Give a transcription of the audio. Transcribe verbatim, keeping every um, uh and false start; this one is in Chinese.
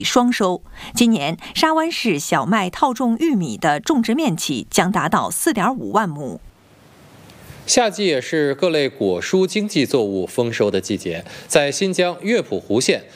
双收。今年沙湾市小麦套种玉米的种植面积将达到 四点五万亩。 夏季也是各类果蔬经济作物丰收的季节，在新疆乐谱湖县，